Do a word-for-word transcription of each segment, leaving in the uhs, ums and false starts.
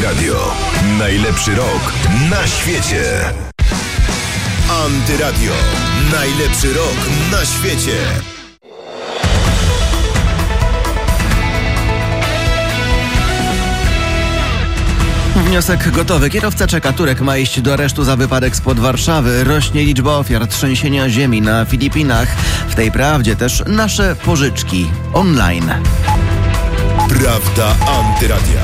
Antyradio. Najlepszy rok na świecie. Antyradio. Najlepszy rok na świecie. Wniosek gotowy. Kierowca czeka. Turek ma iść do aresztu za wypadek spod Warszawy. Rośnie liczba ofiar trzęsienia ziemi na Filipinach. W tej prawdzie też nasze pożyczki online. Prawda Antyradia.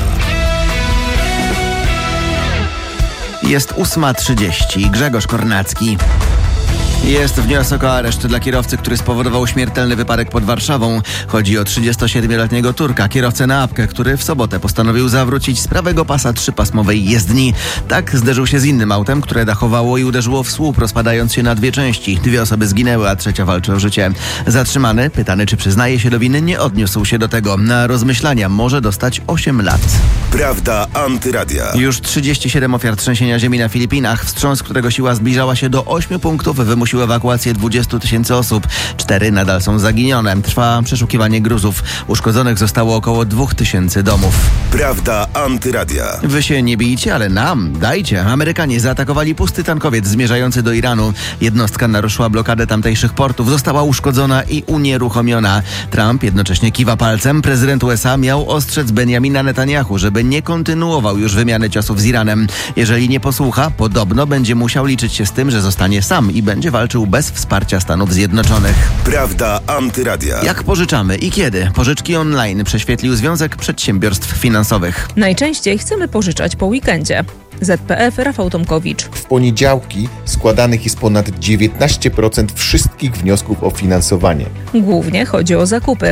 Jest ósma trzydzieści. Grzegorz Kornacki. Jest wniosek o areszt dla kierowcy, który spowodował śmiertelny wypadek pod Warszawą. Chodzi o trzydziestosiedmioletniego Turka, kierowcę na apkę, który w sobotę postanowił zawrócić z prawego pasa trzypasmowej jezdni. Tak zderzył się z innym autem, które dachowało i uderzyło w słup, rozpadając się na dwie części. Dwie osoby zginęły, a trzecia walczy o życie. Zatrzymany, pytany czy przyznaje się do winy, nie odniósł się do tego. Na rozmyślania może dostać osiem lat. Prawda Antyradia. Już trzydzieści siedem ofiar trzęsienia ziemi na Filipinach. Wstrząs, którego siła zbliżała się do ośmiu punktów, wymusił ewakuację dwudziestu tysięcy osób. Cztery nadal są zaginione. Trwa przeszukiwanie gruzów. Uszkodzonych zostało około dwóch tysięcy domów. Prawda Antyradia. Wy się nie bijcie, ale nam dajcie. Amerykanie zaatakowali pusty tankowiec zmierzający do Iranu. Jednostka naruszyła blokadę tamtejszych portów. Została uszkodzona i unieruchomiona. Trump jednocześnie kiwa palcem. Prezydent U S A miał ostrzec Benjamina Netanyahu, żeby nie kontynuował już wymiany ciosów z Iranem. Jeżeli nie posłucha, podobno będzie musiał liczyć się z tym, że zostanie sam i będzie walczył bez wsparcia Stanów Zjednoczonych. Prawda Antyradia. Jak pożyczamy i kiedy? Pożyczki online prześwietlił Związek Przedsiębiorstw Finansowych. Najczęściej chcemy pożyczać po weekendzie. Z P F Rafał Tomkowicz. W poniedziałki składanych jest ponad dziewiętnaście procent wszystkich wniosków o finansowanie. Głównie chodzi o zakupy.